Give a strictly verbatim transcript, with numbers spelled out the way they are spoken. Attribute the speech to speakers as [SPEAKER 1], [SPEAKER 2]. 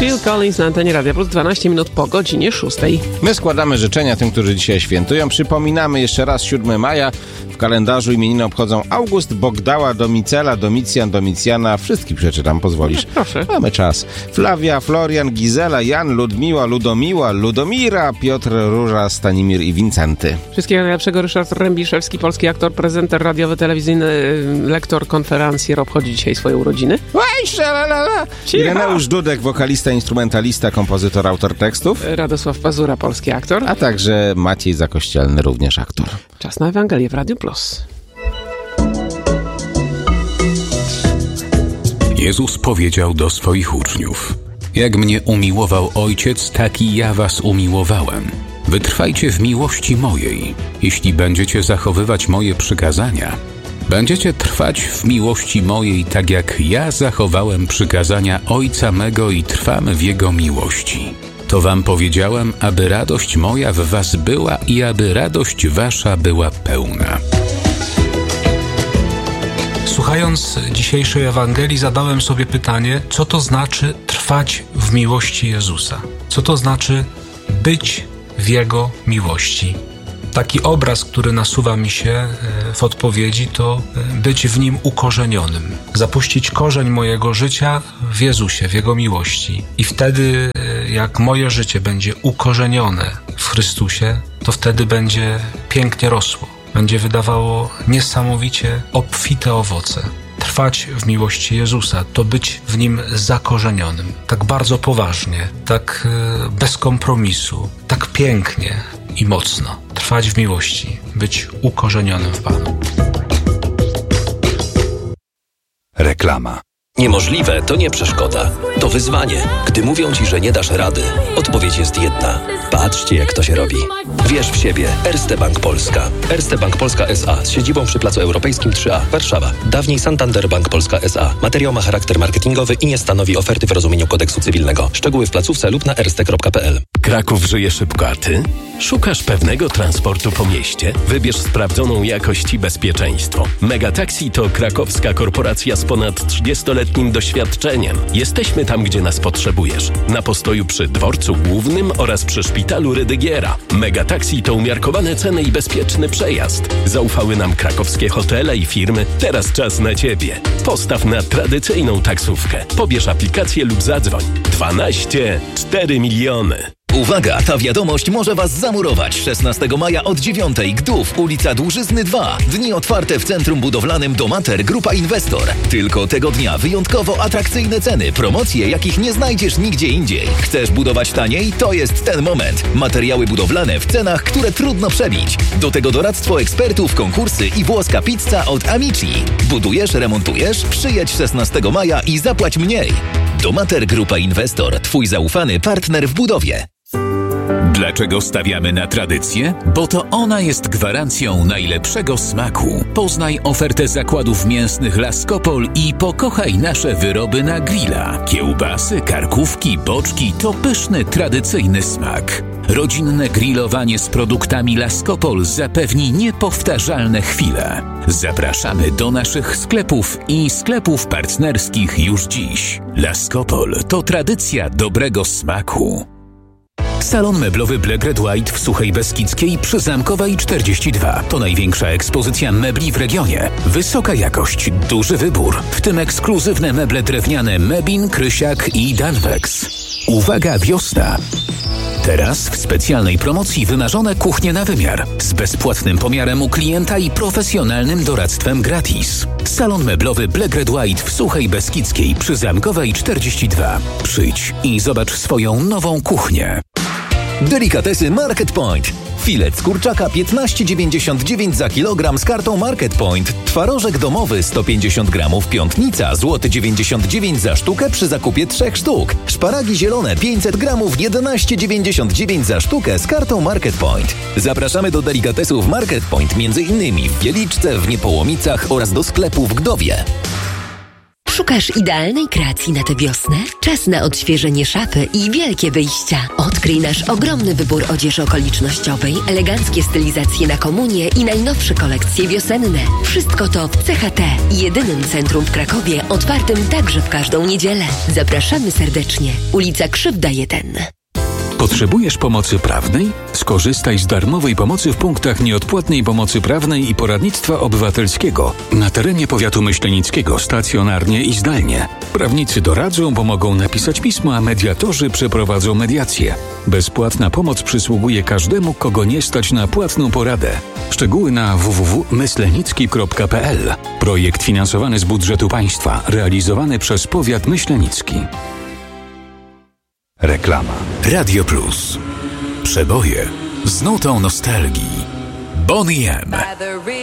[SPEAKER 1] Phil Collins na antenie Radia Plus, dwanaście minut po godzinie szóstej.
[SPEAKER 2] My składamy życzenia tym, którzy dzisiaj świętują. Przypominamy jeszcze raz siódmego maja. W kalendarzu imieniny obchodzą August, Bogdała, Domicela, Domicjan, Domicjana. Wszystkich przeczytam, pozwolisz?
[SPEAKER 1] Proszę.
[SPEAKER 2] Mamy czas. Flavia, Florian, Gizela, Jan, Ludmiła, Ludomiła, Ludomira, Piotr, Róża, Stanimir i Wincenty.
[SPEAKER 1] Wszystkiego najlepszego. Ryszard Rębiszewski, polski aktor, prezenter radiowy, telewizyjny, lektor, konferencjer, obchodzi dzisiaj swoje urodziny.
[SPEAKER 2] Ireneusz Dudek, wokalista, instrumentalista, kompozytor, autor tekstów.
[SPEAKER 1] Radosław Pazura, polski aktor.
[SPEAKER 2] A także Maciej Zakościelny, również aktor.
[SPEAKER 1] Czas na Ewangelię w Radiu Plus.
[SPEAKER 3] Jezus powiedział do swoich uczniów: jak mnie umiłował Ojciec, tak i ja was umiłowałem. Wytrwajcie w miłości mojej. Jeśli będziecie zachowywać moje przykazania, będziecie trwać w miłości mojej, tak jak ja zachowałem przykazania Ojca mego i trwam w Jego miłości. To wam powiedziałem, aby radość moja w was była i aby radość wasza była pełna.
[SPEAKER 4] Słuchając dzisiejszej Ewangelii, zadałem sobie pytanie, co to znaczy trwać w miłości Jezusa? Co to znaczy być w Jego miłości? Taki obraz, który nasuwa mi się w odpowiedzi, to być w Nim ukorzenionym. Zapuścić korzeń mojego życia w Jezusie, w Jego miłości. I wtedy, jak moje życie będzie ukorzenione w Chrystusie, to wtedy będzie pięknie rosło. Będzie wydawało niesamowicie obfite owoce. Trwać w miłości Jezusa to być w Nim zakorzenionym. Tak bardzo poważnie, tak bez kompromisu, tak pięknie i mocno. Trwać w miłości, być ukorzenionym w Panu.
[SPEAKER 5] Reklama. Niemożliwe to nie przeszkoda, to wyzwanie. Gdy mówią ci, że nie dasz rady, odpowiedź jest jedna. Patrzcie, jak to się robi. Wierz w siebie. Erste Bank Polska. Erste Bank Polska S A z siedzibą przy Placu Europejskim trzy A, Warszawa. Dawniej Santander Bank Polska S A. Materiał ma charakter marketingowy i nie stanowi oferty w rozumieniu kodeksu cywilnego. Szczegóły w placówce lub na erste kropka p l.
[SPEAKER 6] Kraków żyje szybko, a ty? Szukasz pewnego transportu po mieście? Wybierz sprawdzoną jakość i bezpieczeństwo. Megataxi to krakowska korporacja z ponad trzydziestoletnim doświadczeniem. Jesteśmy tam, gdzie nas potrzebujesz. Na postoju przy dworcu głównym oraz przy szpitalu Rydygiera. Megataxi to umiarkowane ceny i bezpieczny przejazd. Zaufały nam krakowskie hotele i firmy. Teraz czas na ciebie. Postaw na tradycyjną taksówkę. Pobierz aplikację lub zadzwoń. dwanaście cztery miliony.
[SPEAKER 7] Uwaga, ta wiadomość może Was zamurować. szesnastego maja od dziewiątej Gdów, ulica Dłużyzny dwa. Dni otwarte w Centrum Budowlanym Domater Grupa Inwestor. Tylko tego dnia wyjątkowo atrakcyjne ceny, promocje, jakich nie znajdziesz nigdzie indziej. Chcesz budować taniej? To jest ten moment. Materiały budowlane w cenach, które trudno przebić. Do tego doradztwo ekspertów, konkursy i włoska pizza od Amici. Budujesz, remontujesz? Przyjedź szesnastego maja i zapłać mniej. Domater Grupa Inwestor. Twój zaufany partner w budowie.
[SPEAKER 3] Dlaczego stawiamy na tradycję? Bo to ona jest gwarancją najlepszego smaku. Poznaj ofertę zakładów mięsnych Laskopol i pokochaj nasze wyroby na grilla. Kiełbasy, karkówki, boczki to pyszny, tradycyjny smak. Rodzinne grillowanie z produktami Laskopol zapewni niepowtarzalne chwile. Zapraszamy do naszych sklepów i sklepów partnerskich już dziś. Laskopol to tradycja dobrego smaku. Salon meblowy Black Red White w Suchej Beskidzkiej przy Zamkowej czterdzieści dwa. To największa ekspozycja mebli w regionie. Wysoka jakość, duży wybór, w tym ekskluzywne meble drewniane Mebin, Krysiak i Danwex. Uwaga, wiosna! Teraz w specjalnej promocji wymarzone kuchnie na wymiar z bezpłatnym pomiarem u klienta i profesjonalnym doradztwem gratis. Salon meblowy Black Red White w Suchej Beskidzkiej przy Zamkowej czterdzieści dwa. Przyjdź i zobacz swoją nową kuchnię.
[SPEAKER 7] Delikatesy Market Point. Filet z kurczaka piętnaście dziewięćdziesiąt dziewięć za kilogram z kartą Market Point. Twarożek domowy sto pięćdziesiąt gramów piątnica, złoty dziewięćdziesiąt dziewięć za sztukę przy zakupie trzech sztuk. Szparagi zielone pięćset gramów, jedenaście dziewięćdziesiąt dziewięć za sztukę z kartą Market Point. Zapraszamy do delikatesów Market Point, między innymi w Wieliczce, w Niepołomicach oraz do sklepu w Gdowie.
[SPEAKER 8] Szukasz idealnej kreacji na tę wiosnę? Czas na odświeżenie szafy i wielkie wyjścia. Odkryj nasz ogromny wybór odzieży okolicznościowej, eleganckie stylizacje na komunie i najnowsze kolekcje wiosenne. Wszystko to w C H T, jedynym centrum w Krakowie, otwartym także w każdą niedzielę. Zapraszamy serdecznie. Ulica Krzywda jeden.
[SPEAKER 3] Potrzebujesz pomocy prawnej? Skorzystaj z darmowej pomocy w punktach nieodpłatnej pomocy prawnej i poradnictwa obywatelskiego na terenie powiatu myślenickiego, stacjonarnie i zdalnie. Prawnicy doradzą, pomogą napisać pismo, a mediatorzy przeprowadzą mediację. Bezpłatna pomoc przysługuje każdemu, kogo nie stać na płatną poradę. Szczegóły na w w w kropka myślenicki kropka p l. Projekt finansowany z budżetu państwa, realizowany przez powiat myślenicki.
[SPEAKER 6] Reklama.
[SPEAKER 3] Radio Plus. Przeboje z nutą nostalgii. Boney M.